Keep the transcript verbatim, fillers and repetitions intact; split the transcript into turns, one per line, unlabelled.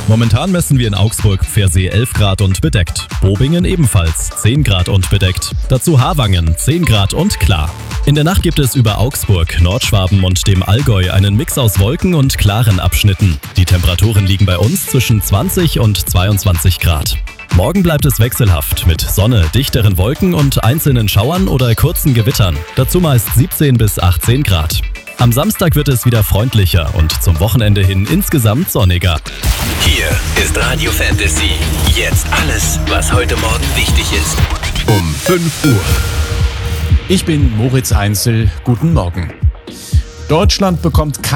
Momentan messen wir in Augsburg Pfersee elf Grad und bedeckt. Bobingen ebenfalls zehn Grad und bedeckt. Dazu Harwangen zehn Grad und klar. In der Nacht gibt es über Augsburg, Nordschwaben und dem Allgäu einen Mix aus Wolken und klaren Abschnitten. Die Temperaturen liegen bei uns zwischen zwanzig und zweiundzwanzig Grad. Morgen bleibt es wechselhaft mit Sonne, dichteren Wolken und einzelnen Schauern oder kurzen Gewittern. Dazu meist siebzehn bis achtzehn Grad. Am Samstag wird es wieder freundlicher und zum Wochenende hin insgesamt sonniger.
Hier ist Radio Fantasy. Jetzt alles, was heute Morgen wichtig ist. Um fünf Uhr.
Ich bin Moritz Heinzel. Guten Morgen. Deutschland bekommt